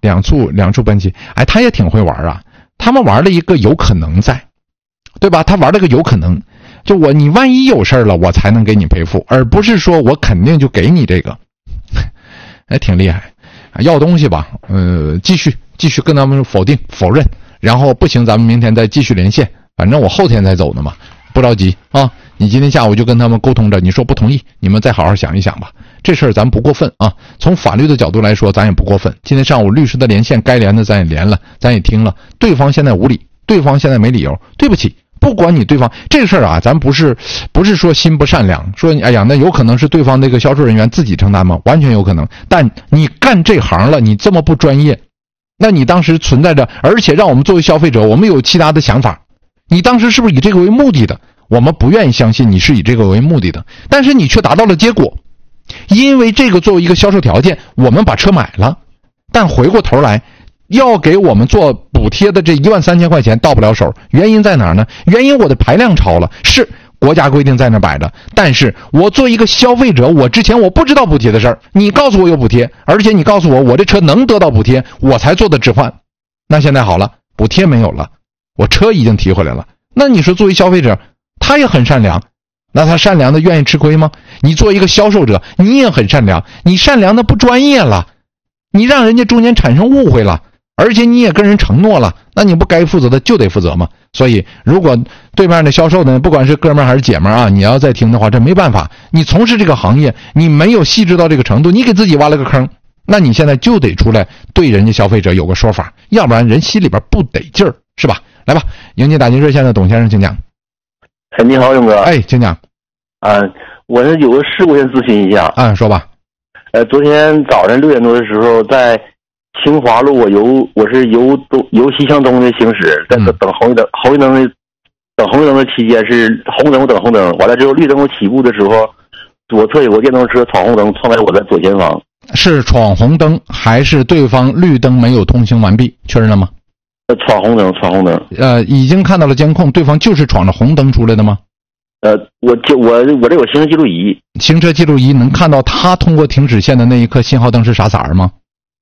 两处奔齐，哎，他也挺会玩啊。他们玩了一个有可能在，对吧？他玩了个有可能，就你万一有事了，我才能给你赔付，而不是说我肯定就给你这个，哎，挺厉害。要东西吧，继续跟他们否认，然后不行，咱们明天再继续连线，反正我后天才走呢嘛，不着急啊。你今天下午就跟他们沟通着，你说不同意，你们再好好想一想吧。这事儿咱不过分啊，从法律的角度来说，咱也不过分。今天上午律师的连线该连的咱也连了，咱也听了，对方现在无理，对方现在没理由，对不起。不管你对方这个事儿啊，咱不是说心不善良，说哎呀，那有可能是对方那个销售人员自己承担吗？完全有可能。但你干这行了，你这么不专业，那你当时存在着，而且让我们作为消费者，我们有其他的想法，你当时是不是以这个为目的的？我们不愿意相信你是以这个为目的的，但是你却达到了结果。因为这个作为一个销售条件，我们把车买了，但回过头来要给我们做补贴的这13000块钱到不了手，原因在哪儿呢？原因我的排量超了，是国家规定在那摆着，但是我作为一个消费者，我之前我不知道补贴的事儿，你告诉我有补贴，而且你告诉我这车能得到补贴，我才做的置换。那现在好了，补贴没有了，我车已经提回来了，那你说作为消费者，他也很善良，那他善良的愿意吃亏吗？你作为一个销售者，你也很善良，你善良的不专业了，你让人家中间产生误会了，而且你也跟人承诺了，那你不该负责的就得负责吗？所以如果对面的销售呢，不管是哥们儿还是姐们儿啊，你要再听的话，这没办法，你从事这个行业，你没有细致到这个程度，你给自己挖了个坑，那你现在就得出来对人家消费者有个说法，要不然人心里边不得劲儿，是吧？来吧，迎接打进热线的董先生，请讲。 哎，你好，勇哥。 哎，请讲。 我是有个事故先咨询一下。 说吧。 昨天早上6点多的时候，在清华路，我是由西向东的行驶，在等红绿灯的期间是红灯，我等红灯，完了之后绿灯我起步的时候，左侧有个电动车闯红灯，撞在我的左前方。是闯红灯还是对方绿灯没有通行完毕？确认了吗？ 闯红灯。 已经看到了监控，对方就是闯着红灯出来的吗？ 我这有行车记录仪。 行车记录仪能看到他通过停止线的那一刻信号灯是啥色儿吗？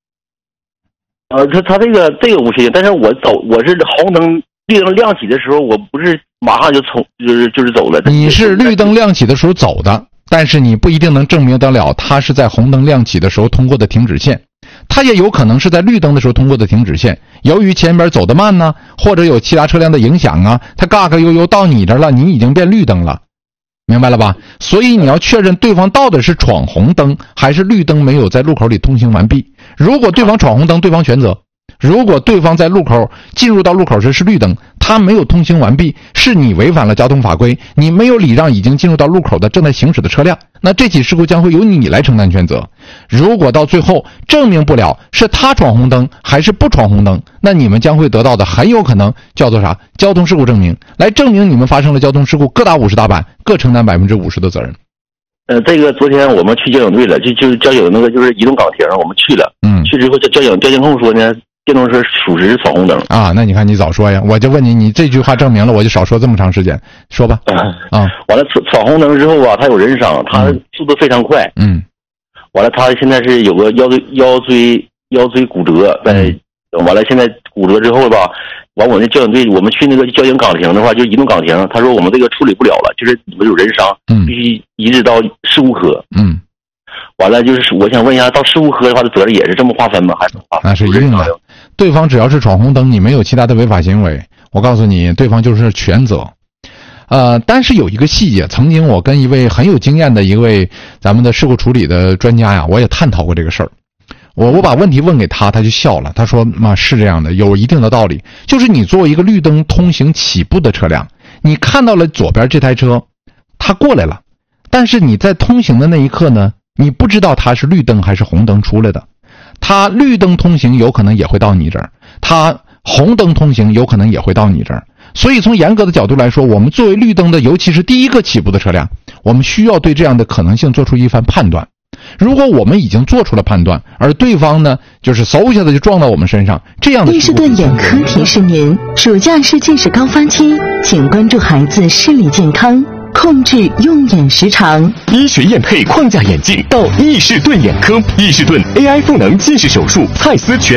他这个不确定，但是我是红灯绿灯亮起的时候，我不是马上就就是走了。 你是绿灯亮起的时候走的，但是你不一定能证明得了他是在红灯亮起的时候通过的停止线，他也有可能是在绿灯的时候通过的停止线，由于前边走得慢呢，或者有其他车辆的影响啊，他嘎嘎悠悠到你这了，你已经变绿灯了，明白了吧？所以你要确认对方到底是闯红灯还是绿灯没有在路口里通行完毕。如果对方闯红灯，对方全责；如果对方在路口进入到路口时是绿灯，他没有通行完毕，是你违反了交通法规，你没有礼让已经进入到路口的正在行驶的车辆，那这起事故将会由你来承担全责。如果到最后证明不了是他闯红灯还是不闯红灯，那你们将会得到的很有可能叫做啥？交通事故证明，来证明你们发生了交通事故，各打50大板，各承担50%的责任。 这个昨天我们去交警队了，就是交警那个就是移动岗亭，我们去了。去之后交警跟我说呢，电动车属实是闯红灯啊。那你看你早说呀，我就问你这句话证明了，我就少说这么长时间，说吧。 完了闯红灯之后啊，他有人伤，他速度非常快。完了他现在是有个腰椎骨折，完了现在骨折之后吧，完我那交警队我们去那个交警岗亭的话，就移动岗亭，他说我们这个处理不了了，就是你们有人伤，必须移植到事故科。完了就是我想问一下，到事故科的话的责任也是这么划分吗？还是那是一定的。对方只要是闯红灯，你没有其他的违法行为，我告诉你，对方就是全责。但是有一个细节，曾经我跟一位很有经验的一位咱们的事故处理的专家呀，我也探讨过这个事儿。我把问题问给他，他就笑了。他说嘛，是这样的，有一定的道理。就是你作为一个绿灯通行起步的车辆，你看到了左边这台车，他过来了，但是你在通行的那一刻呢，你不知道他是绿灯还是红灯出来的。他绿灯通行有可能也会到你这儿，他红灯通行有可能也会到你这儿。所以从严格的角度来说，我们作为绿灯的，尤其是第一个起步的车辆，我们需要对这样的可能性做出一番判断。如果我们已经做出了判断，而对方呢就是嗖一下子就撞到我们身上，这样的伊士顿眼科提示您，暑假是近视高发期，请关注孩子视力健康，控制用眼时长。 医学验配框架眼镜到伊士顿眼科，伊士顿 AI 赋能近视手术蔡司全